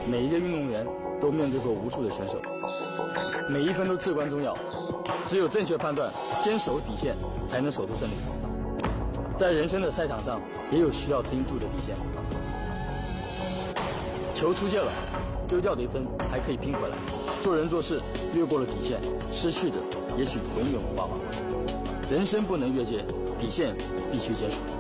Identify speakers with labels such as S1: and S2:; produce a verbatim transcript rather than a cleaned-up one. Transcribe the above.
S1: 每一个运动员都面对过无数的选手，每一分都至关重要。只有正确判断，坚守底线，才能守住胜利。在人生的赛场上，也有需要盯住的底线。球出界了，丢掉的一分还可以拼回来。做人做事越过了底线，失去的也许永远无法挽回。人生不能越界，底线必须坚守。